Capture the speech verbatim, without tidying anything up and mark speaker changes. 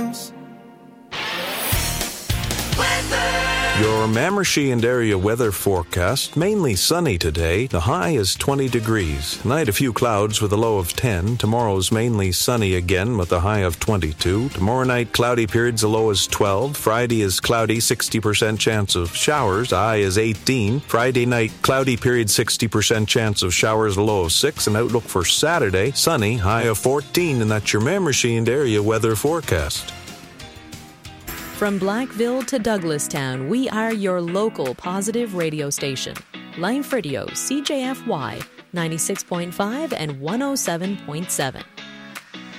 Speaker 1: times.
Speaker 2: Your Mamershey and area weather forecast, mainly sunny today. The high is twenty degrees. Tonight a few clouds with a low of ten. Tomorrow's mainly sunny again with a high of twenty-two. Tomorrow night cloudy periods, a low is twelve. Friday is cloudy, sixty percent chance of showers. High is eighteen. Friday night cloudy period, sixty percent chance of showers, a low of six. And outlook for Saturday, sunny, high of fourteen. And that's your Mamershey and area weather forecast.
Speaker 3: From Blackville to Douglastown, we are your local positive radio station. Life Radio, C J F Y, ninety-six point five and one oh seven point seven.